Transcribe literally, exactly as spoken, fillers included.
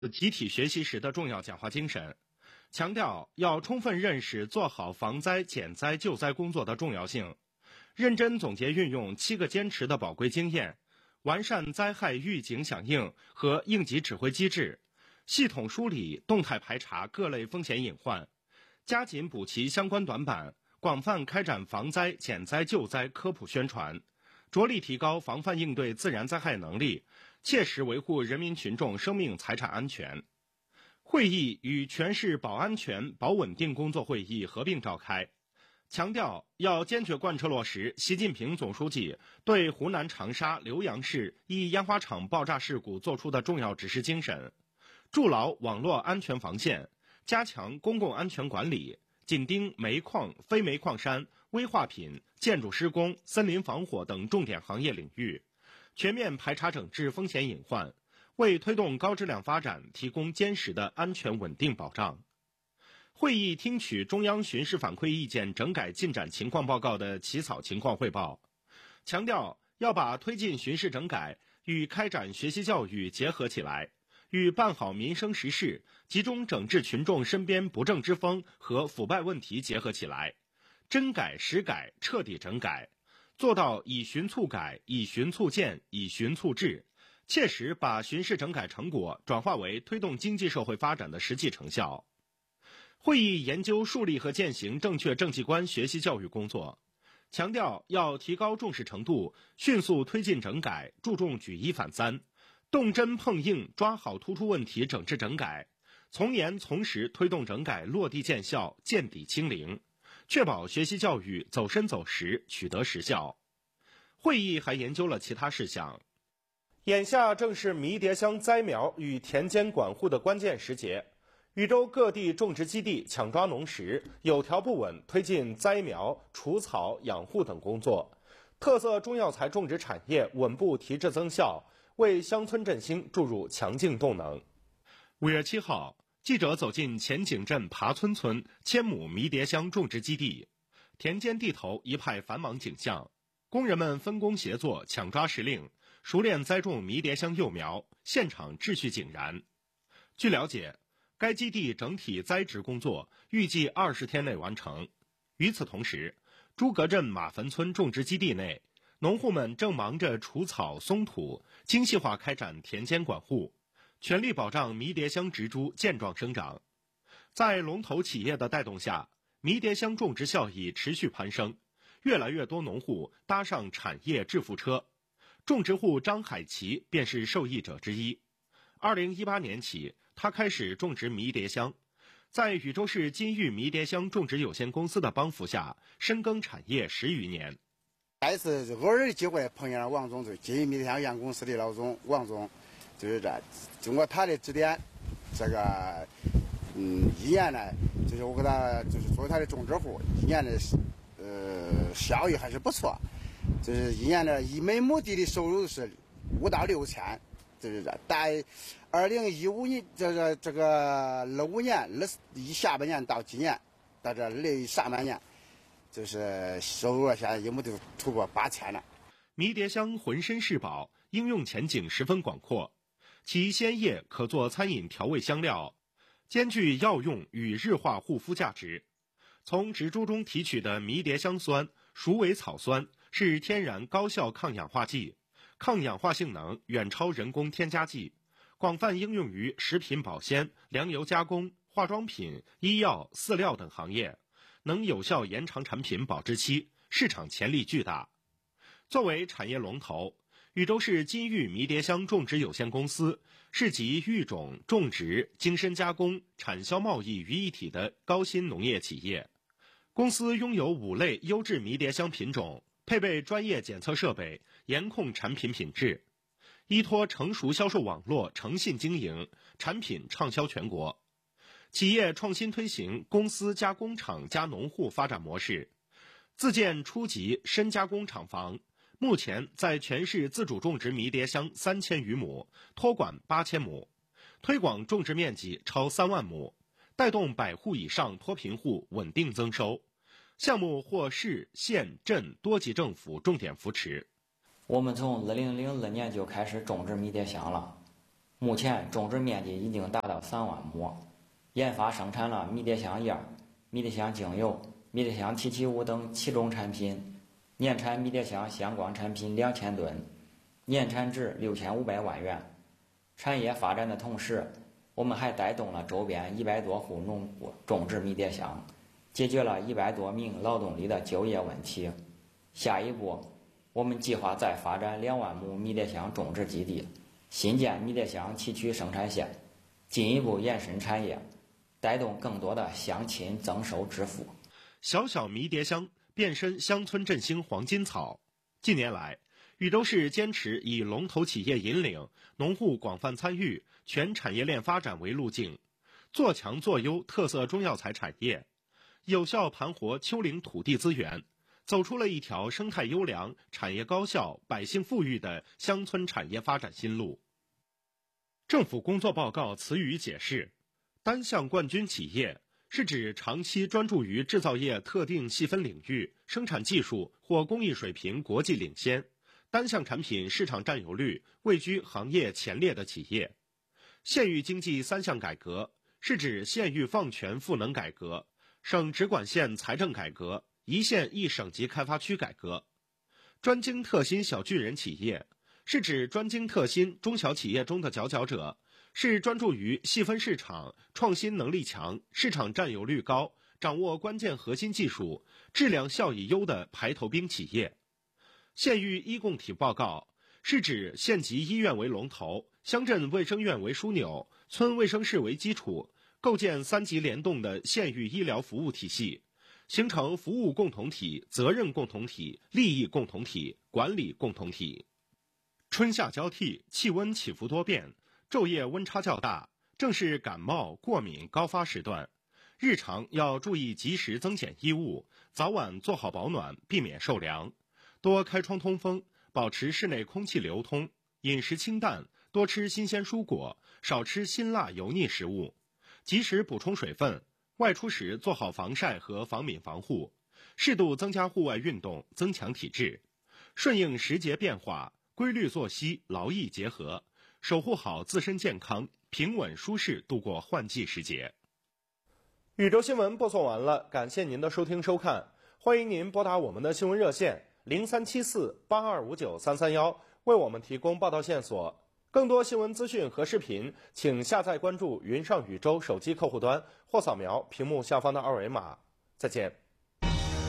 集体学习时的重要讲话精神，强调要充分认识做好防灾、减灾、救灾工作的重要性，认真总结运用七个坚持的宝贵经验，完善灾害预警响应和应急指挥机制，系统梳理、动态排查各类风险隐患，加紧补齐相关短板，广泛开展防灾、减灾、救灾科普宣传，着力提高防范应对自然灾害能力，切实维护人民群众生命财产安全。会议与全市保安全保稳定工作会议合并召开，强调要坚决贯彻落实习近平总书记对湖南长沙浏阳市一烟花厂爆炸事故作出的重要指示精神，筑牢网络安全防线，加强公共安全管理，紧盯煤矿、非煤矿山、危化品、建筑施工、森林防火等重点行业领域，全面排查整治风险隐患，为推动高质量发展提供坚实的安全稳定保障。会议听取中央巡视反馈意见整改进展情况报告的起草情况汇报，强调要把推进巡视整改与开展学习教育结合起来，与办好民生实事、集中整治群众身边不正之风和腐败问题结合起来，真改实改，彻底整改，做到以循促改、以循促建、以循促治，切实把巡视整改成果转化为推动经济社会发展的实际成效。会议研究树立和践行正确政绩观学习教育工作，强调要提高重视程度，迅速推进整改，注重举一反三，动真碰硬抓好突出问题整治整改，从严从实推动整改落地见效、见底清零，确保学习教育走深走实，取得实效。会议还研究了其他事项。眼下正是迷迭香栽苗与田间管护的关键时节，禹州各地种植基地抢抓农时，有条不紊推进栽苗、除草、养护等工作，特色中药材种植产业稳步提质增效，为乡村振兴注入强劲动能。五月七号，记者走进前景镇爬村村千亩迷迭香种植基地，田间地头一派繁忙景象，工人们分工协作，抢抓时令，熟练栽种迷迭香幼苗，现场秩序井然。据了解，该基地整体栽植工作预计二十天内完成。与此同时，诸葛镇马坟村种植基地内，农户们正忙着除草松土，精细化开展田间管护，全力保障迷迭香植株健壮生长。在龙头企业的带动下，迷迭香种植效益持续攀升，越来越多农户搭上产业致富车。种植户张海奇便是受益者之一。二零一八年起，他开始种植迷迭香，在禹州市金玉迷迭香种植有限公司的帮扶下，深耕产业十余年。 再次偶尔的机会碰见了王总，就是金玉迷迭香有限公司的老总王总，就是这经过他的指点，这个嗯一年呢，就是我给他就是作为他的种植户，一年的呃效益还是不错，就是一年的以每亩地的收入是五到六千。就是这，在二零一五年这个这个二五年二一下半年到今年，到这二上半年，就是收入现在一亩就突破八千了。 迷迭香浑身是宝，应用前景十分广阔，其鲜叶可做餐饮调味香料，兼具药用与日化护肤价值。从植株中提取的迷迭香酸、鼠尾草酸是天然高效抗氧化剂，抗氧化性能远超人工添加剂，广泛应用于食品保鲜、粮油加工、化妆品、医药、饲料等行业，能有效延长产品保质期，市场潜力巨大。作为产业龙头，禹州市金玉迷迭香种植有限公司是集育种、种植、精深加工、产销贸易于一体的高新农业企业。公司拥有五类优质迷迭香品种，配备专业检测设备，严控产品品质，依托成熟销售网络诚信经营，产品畅销全国。企业创新推行公司加工厂加农户发展模式，自建初级深加工厂房，目前在全市自主种植迷迭香三千余亩，托管八千亩，推广种植面积超三万亩，带动百户以上脱贫户稳定增收。项目获市、县、镇多级政府重点扶持。 我们从二零零二年就开始种植迷迭香了， 目前种植面积已经达到三万亩，研发生产了迷迭香叶、迷迭香精油、迷迭香提取物等七种产品，年产迷迭香相关产品两千吨，年产值六千五百万元。产业发展的同时，我们还带动了周边一百多户农户种植迷迭香，解决了一百多名劳动力的就业问题。下一步，我们计划再发展两万亩迷迭香种植基地，新建迷迭香提取生产线，进一步延伸产业，带动更多的乡亲增收致富。 小小迷迭香变身乡村振兴黄金草。近年来，禹州市坚持以龙头企业引领、农户广泛参与、全产业链发展为路径，做强做优特色中药材产业，有效盘活丘陵土地资源，走出了一条生态优良、产业高效、百姓富裕的乡村产业发展新路。政府工作报告词语解释：单项冠军企业是指长期专注于制造业特定细分领域，生产技术或工艺水平国际领先，单项产品市场占有率位居行业前列的企业。县域经济三项改革是指县域放权赋能改革、省直管县财政改革、一县一省级开发区改革。专精特新小巨人企业是指专精特新中小企业中的佼佼者，是专注于细分市场、创新能力强、市场占有率高、掌握关键核心技术、质量效益优的排头兵企业。县域医共体报告是指县级医院为龙头，乡镇卫生院为枢纽，村卫生室为基础，构建三级联动的县域医疗服务体系，形成服务共同体、责任共同体、利益共同体、管理共同体。春夏交替，气温起伏多变，昼夜温差较大，正是感冒、过敏高发时段。日常要注意及时增减衣物，早晚做好保暖，避免受凉。多开窗通风，保持室内空气流通。饮食清淡，多吃新鲜蔬果，少吃辛辣油腻食物。及时补充水分，外出时做好防晒和防敏防护。适度增加户外运动，增强体质。顺应时节变化，规律作息，劳逸结合，守护好自身健康，平稳舒适度过换季时节。禹州新闻播送完了，感谢您的收听收看，欢迎您拨打我们的新闻热线零三七四八二五九三三幺，为我们提供报道线索。更多新闻资讯和视频，请下载关注云上禹州手机客户端或扫描屏幕下方的二维码。再见。